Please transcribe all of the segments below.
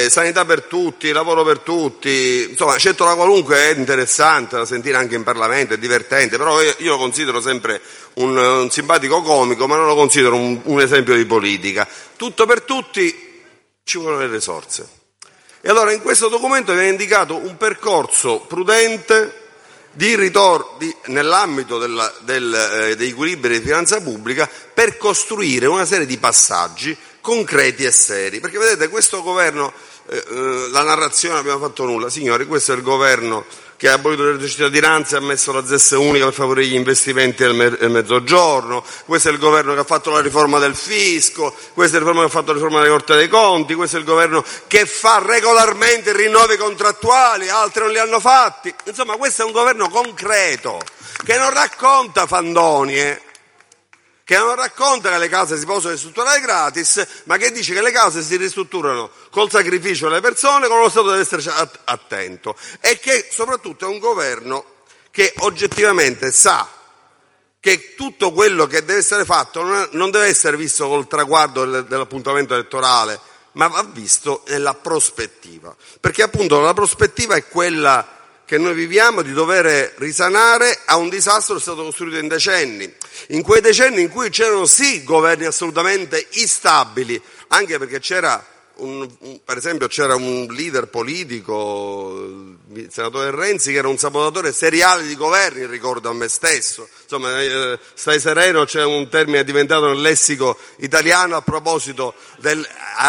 sanità per tutti, lavoro per tutti, insomma Cettola qualunque è interessante da sentire anche in Parlamento, è divertente, però io lo considero sempre un simpatico comico, ma non lo considero un esempio di politica. Tutto per tutti, ci vogliono le risorse. E allora in questo documento viene indicato un percorso prudente nell'ambito degli equilibri di finanza pubblica per costruire una serie di passaggi concreti e seri. Perché vedete, questo governo, la narrazione abbiamo fatto nulla. Signori, questo è il governo che ha abolito il reddito di cittadinanza e ha messo la ZES unica per favorire gli investimenti nel mezzogiorno, questo è il governo che ha fatto la riforma del fisco, questo è il governo che ha fatto la riforma della Corte dei Conti, questo è il governo che fa regolarmente i rinnovi contrattuali, altri non li hanno fatti. Insomma, questo è un governo concreto, che non racconta fandonie, che non racconta che le case si possono ristrutturare gratis, ma che dice che le case si ristrutturano col sacrificio delle persone, con lo Stato deve essere attento, e che soprattutto è un governo che oggettivamente sa che tutto quello che deve essere fatto non deve essere visto col traguardo dell'appuntamento elettorale, ma va visto nella prospettiva, perché appunto la prospettiva è quella che noi viviamo di dover risanare a un disastro che è stato costruito in decenni, in quei decenni in cui c'erano sì governi assolutamente instabili, anche perché c'era per esempio c'era un leader politico, il senatore Renzi, che era un sabotatore seriale di governi, ricordo a me stesso. Insomma, stai sereno, c'è un termine diventato nel lessico italiano a proposito nel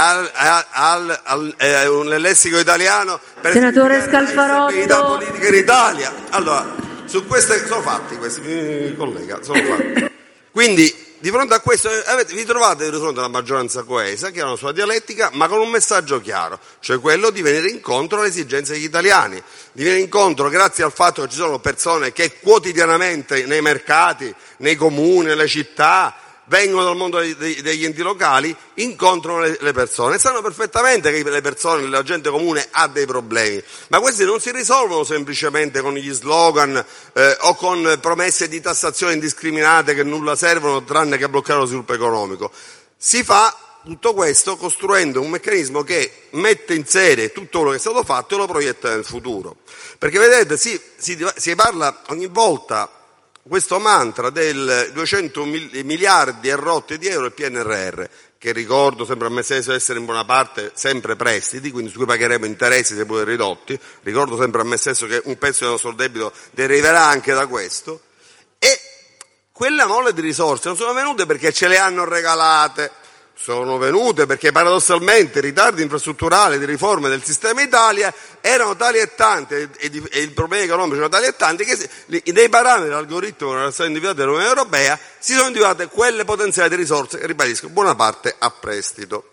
lessico italiano per senatore Scalfarotto, politica in Italia. Allora, su queste sono fatti questi, collega, sono fatti. Quindi di fronte a questo vi trovate di fronte a una maggioranza coesa che ha una sua dialettica, ma con un messaggio chiaro, cioè quello di venire incontro alle esigenze degli italiani, di venire incontro grazie al fatto che ci sono persone che quotidianamente nei mercati, nei comuni, nelle città, vengono dal mondo degli enti locali, incontrano le persone, sanno perfettamente che le persone, la gente comune ha dei problemi, ma questi non si risolvono semplicemente con gli slogan o con promesse di tassazione indiscriminate che nulla servono tranne che a bloccare lo sviluppo economico. Si fa tutto questo costruendo un meccanismo che mette in serie tutto quello che è stato fatto e lo proietta nel futuro. Perché vedete, si parla ogni volta questo mantra del 200 miliardi e rotti di euro del PNRR, che ricordo sempre a me stesso essere in buona parte sempre prestiti, quindi su cui pagheremo interessi seppure ridotti, ricordo sempre a me stesso che un pezzo del nostro debito deriverà anche da questo, e quella mole di risorse non sono venute perché ce le hanno regalate, sono venute perché paradossalmente i ritardi infrastrutturali di riforme del sistema Italia erano tali e tanti e i problemi economici erano tali e tanti che nei parametri dell'algoritmo che era stato individuato dall'Unione Europea si sono individuate quelle potenziali di risorse che, ribadisco, buona parte a prestito.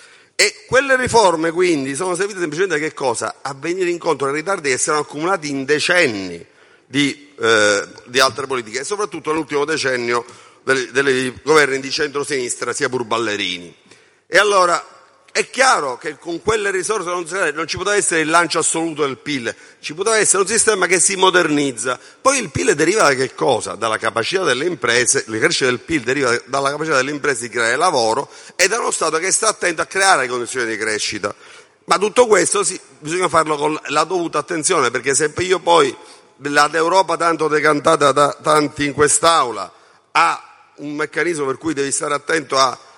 E quelle riforme quindi sono servite semplicemente a che cosa? A venire incontro ai ritardi che si erano accumulati in decenni di altre politiche e soprattutto nell'ultimo decennio dei governi di centrosinistra sia pur ballerini. E allora è chiaro che con quelle risorse non ci poteva essere il lancio assoluto del PIL, ci poteva essere un sistema che si modernizza. Poi il PIL deriva da che cosa? Dalla capacità delle imprese, la crescita del PIL deriva dalla capacità delle imprese di creare lavoro e da uno Stato che sta attento a creare le condizioni di crescita. Ma tutto questo bisogna farlo con la dovuta attenzione, perché se io poi l'Europa tanto decantata da tanti in quest'Aula ha un meccanismo per cui devi stare attento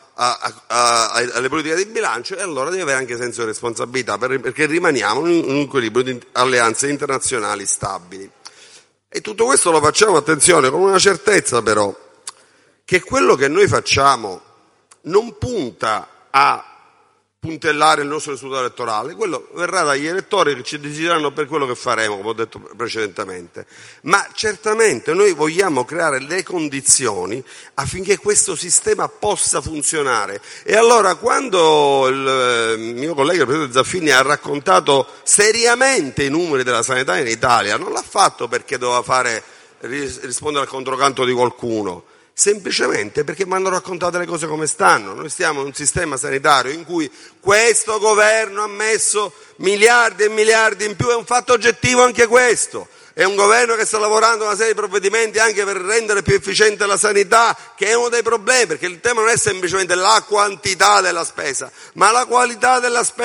alle politiche di bilancio, e allora devi avere anche senso di responsabilità, perché rimaniamo in un equilibrio di alleanze internazionali stabili. E tutto questo lo facciamo, attenzione, con una certezza però, che quello che noi facciamo non punta a puntellare il nostro risultato elettorale, quello verrà dagli elettori che ci decideranno per quello che faremo, come ho detto precedentemente, ma certamente noi vogliamo creare le condizioni affinché questo sistema possa funzionare. E allora quando il mio collega, il presidente Zaffini, ha raccontato seriamente i numeri della sanità in Italia, non l'ha fatto perché doveva rispondere al controcanto di qualcuno, semplicemente perché mi hanno raccontato le cose come stanno. Noi stiamo in un sistema sanitario in cui questo governo ha messo miliardi e miliardi in più, è un fatto oggettivo anche questo. È un governo che sta lavorando a una serie di provvedimenti anche per rendere più efficiente la sanità, che è uno dei problemi, perché il tema non è semplicemente la quantità della spesa, ma la qualità della spesa.